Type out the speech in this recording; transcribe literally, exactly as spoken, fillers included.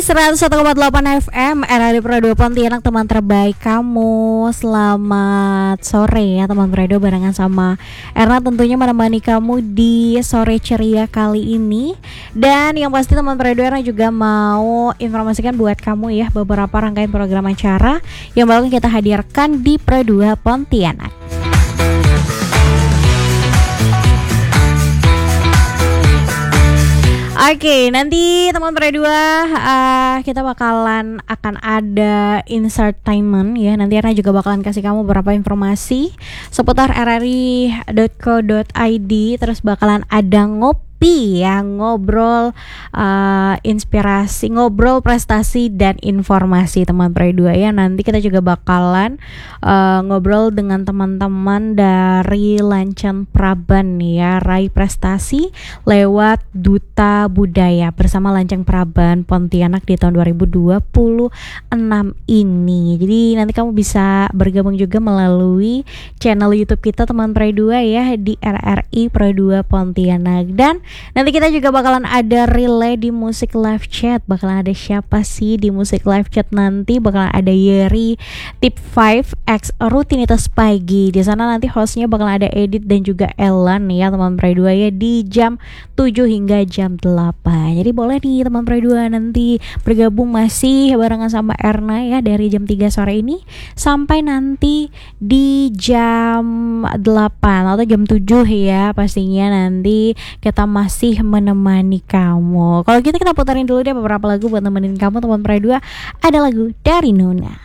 seratus satu koma delapan F M R R I Pro dua Pontianak, teman terbaik kamu. Selamat sore ya teman Fredo, barengan sama Erna tentunya menemani kamu di sore ceria kali ini. Dan yang pasti teman Fredo, Erna juga mau informasikan buat kamu ya beberapa rangkaian program acara yang bakal kita hadirkan di Pro dua Pontianak. Oke, okay, nanti teman Pre dua uh, kita bakalan akan ada Insertainment ya. Nanti Erna juga bakalan kasih kamu beberapa informasi seputar r r i dot co dot i d. Terus bakalan ada ngopi ya, ngobrol uh, inspirasi, ngobrol prestasi dan informasi teman Pre dua ya. Nanti kita juga bakalan uh, ngobrol dengan teman-teman dari Lancen Praban ya, raih prestasi lewat Duta Budaya bersama Lanceng Praban Pontianak di tahun dua ribu dua puluh enam ini. Jadi nanti kamu bisa bergabung juga melalui channel YouTube kita teman Pre dua ya, di R R I Pro dua Pontianak. Dan nanti kita juga bakalan ada relay di Musik Live Chat. Bakalan ada siapa sih di Musik Live Chat nanti? Bakalan ada Yeri Tip lima X Rutinitas Pagi. Di sana nanti hostnya bakalan ada Edit dan juga Elan ya teman Pre dua ya, di jam tujuh hingga jam delapan. Jadi boleh nih teman Pre dua nanti bergabung masih barengan sama Erna ya, dari jam tiga sore ini sampai nanti di jam delapan atau jam tujuh ya. Pastinya nanti kita masih menemani kamu. Kalau gitu kita putarin dulu deh beberapa lagu buat nemenin kamu teman Pre dua. Ada lagu dari Nona.